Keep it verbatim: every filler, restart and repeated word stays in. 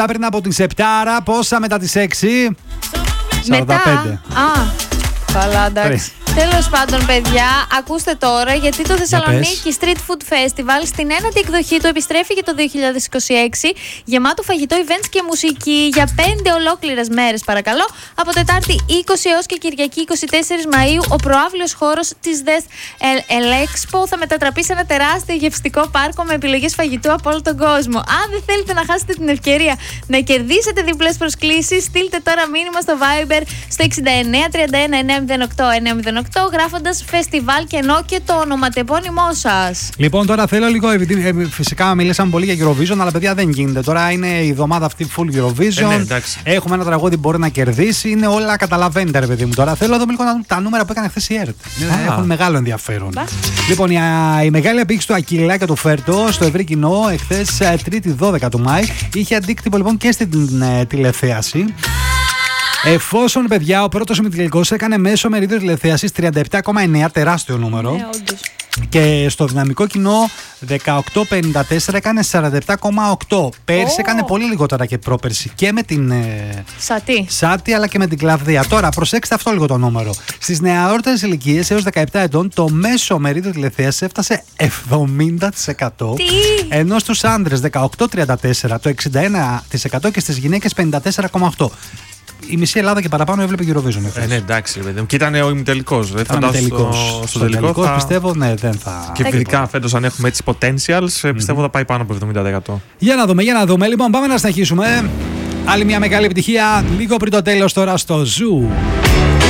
λεπτά πριν από τις επτά, άρα πόσα μετά τις έξι? σαράντα πέντε. Μετά. Α, καλά, εντάξει. Τέλος πάντων, παιδιά, ακούστε τώρα, γιατί το Θεσσαλονίκη Street Food Festival στην ένατη εκδοχή του επιστρέφει για το δύο χιλιάδες είκοσι έξι, γεμάτο φαγητό, events και μουσική για πέντε ολόκληρες μέρες, παρακαλώ. Από Τετάρτη είκοσι έως και Κυριακή είκοσι τέσσερις Μαΐου, ο προαύλιος χώρος της Δες Ελέξπο θα μετατραπεί σε ένα τεράστιο γευστικό πάρκο με επιλογές φαγητού από όλο τον κόσμο. Αν δεν θέλετε να χάσετε την ευκαιρία να κερδίσετε διπλές προσκλήσεις, στείλτε τώρα μήνυμα στο Viber στο εξήντα εννέα τριάντα ένα εννιακόσια οκτώ εννιακόσια οκτώ, γράφοντας φεστιβάλ κενό και το ονοματεπώνυμό σας. Λοιπόν, τώρα θέλω λίγο, επειδή ε, φυσικά μιλήσαμε πολύ για Eurovision, αλλά παιδιά δεν γίνεται. Τώρα είναι η εβδομάδα αυτή full Eurovision. Ε, ναι, έχουμε ένα τραγούδι που μπορεί να κερδίσει. Είναι όλα, καταλαβαίνετε, ρε παιδί μου. Τώρα θέλω να δούμε λίγο τα νούμερα που έκανε χθες η ΕΡΤ. Έχουν μεγάλο ενδιαφέρον. Μπα. Λοιπόν, η, η μεγάλη επίχυση του Ακυλά και του Φέρτο στο ευρύ κοινό εχθές, Τρίτη δώδεκα του Μάη, είχε αντίκτυπο λοιπόν και στην ε, τηλεθέαση. Εφόσον, παιδιά, ο πρώτος ημιτελικός έκανε μέσο μερίδιο τηλεθέασης τριάντα επτά κόμμα εννέα, τεράστιο νούμερο. Ναι, όντως. Και στο δυναμικό κοινό δεκαοκτώ πενήντα τέσσερα έκανε σαράντα επτά κόμμα οκτώ. Πέρσι oh. έκανε πολύ λιγότερα και πρόπερσι και με την ε, Σάτι. Σάτι αλλά και με την Κλαβδία. Τώρα προσέξτε αυτό λίγο το νούμερο. Στις νεαρότερες ηλικίες έως δεκαεπτά ετών το μέσο μερίδιο τηλεθέασης έφτασε εβδομήντα τοις εκατό. Τι? Ενώ στους άντρες δεκαοκτώ τριάντα τέσσερα το εξήντα ένα τοις εκατό και στις γυναίκες πενήντα τέσσερα κόμμα οκτώ τοις εκατό. Η μισή Ελλάδα και παραπάνω έβλεπε Eurovision. Ε, ναι, εντάξει, παιδί μου. Και ήταν ο ημιτελικός. Δεν φαντάζομαι στο, στο τελικό. τελικό θα... πιστεύω, ναι, δεν θα. Και ειδικά φέτος, αν έχουμε έτσι potentials, mm-hmm. πιστεύω θα πάει πάνω από εβδομήντα τοις εκατό. Για να δούμε, για να δούμε. Λοιπόν, πάμε να συνεχίσουμε. Άλλη μια μεγάλη επιτυχία λίγο πριν το τέλος τώρα στο Zoo.